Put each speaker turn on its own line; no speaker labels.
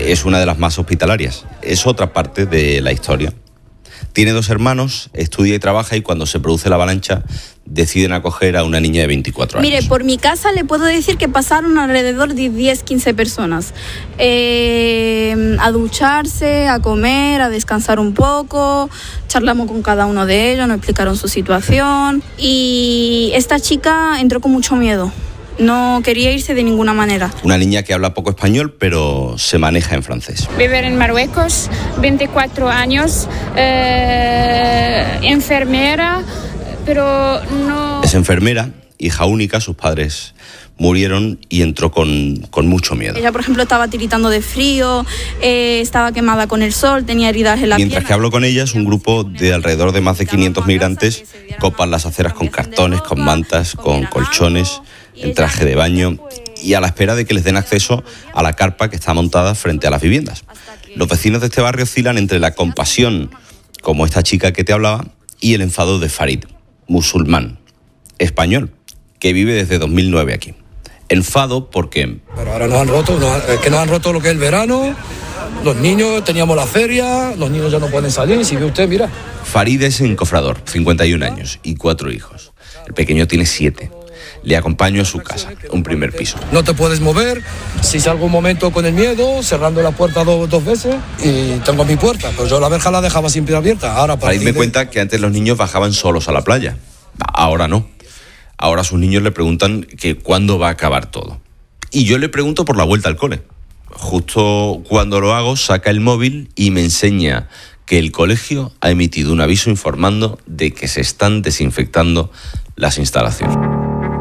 es una de las más hospitalarias. Es otra parte de la historia. Tiene 2 hermanos, estudia y trabaja, y cuando se produce la avalancha deciden acoger a una niña de 24 años.
Mire, por mi casa le puedo decir que pasaron alrededor de 10-15 personas. A ducharse, a comer, a descansar un poco. Charlamos con cada uno de ellos, nos explicaron su situación. Y esta chica entró con mucho miedo. No quería irse de ninguna manera.
Una niña que habla poco español, pero se maneja en francés.
Vive en Marruecos, 24 años, enfermera, pero no...
Es enfermera, hija única, sus padres murieron y entró con mucho miedo.
Ella, por ejemplo, estaba tiritando de frío, estaba quemada con el sol, tenía heridas en la pierna.
Mientras que hablo con ellas, un grupo de alrededor de más de 500 migrantes copan las aceras con cartones, con mantas, con colchones, en traje de baño, y a la espera de que les den acceso a la carpa que está montada frente a las viviendas. Los vecinos de este barrio oscilan entre la compasión, como esta chica que te hablaba, y el enfado de Farid, musulmán, español, que vive desde 2009 aquí. Enfado porque...
Pero ahora nos han roto lo que es el verano, los niños, teníamos la feria, los niños ya no pueden salir, si ve usted, mira.
Farid es encofrador, 51 años y 4 hijos. El pequeño tiene 7. Le acompaño a su casa, un primer piso.
No te puedes mover, si salgo un momento con el miedo, cerrando la puerta dos veces, y tengo mi puerta, pero yo la verja la dejaba siempre abierta. Ahora
Farid me cuenta que antes los niños bajaban solos a la playa, ahora no. Ahora sus niños le preguntan que cuándo va a acabar todo. Y yo le pregunto por la vuelta al cole. Justo cuando lo hago, saca el móvil y me enseña que el colegio ha emitido un aviso informando de que se están desinfectando las instalaciones.